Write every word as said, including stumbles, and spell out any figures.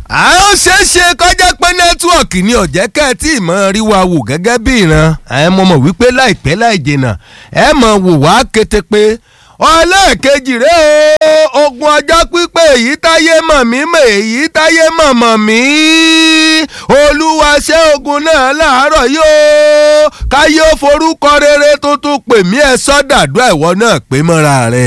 a ó ṣeé ṣe kọjá pé nẹ́tíwọ̀kì ni ọ̀jẹ́ kẹ́ẹ̀tì ìmọ̀ rí wa wò gẹ́gẹ́ bí ìran ẹ mọ̀ mọ̀ wípé láìpẹ́ láì jìnnà ẹ mọ̀ wò wá kété pé ọlẹ́ẹ̀kejì rẹ̀ o ogun ọjọ́ pípé èyí táyé mọ̀ mí mọ̀ èyí táyé mọ̀ mọ̀ mí olúwa ṣe ogun náà láàárọ̀ yóò káyé ó forúkọ rere tuntun pè mí ẹ sọ́dàdúrà ìwọ náà pé mọ́ra rẹ̀.